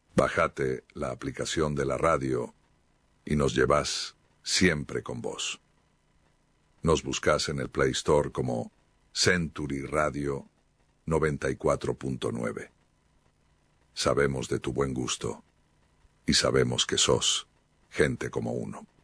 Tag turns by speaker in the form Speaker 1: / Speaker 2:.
Speaker 1: Bájate la aplicación de la radio y nos llevas siempre con vos. Nos buscas en el Play Store como Century Radio 94.9. Sabemos de tu buen gusto y sabemos que sos gente como uno.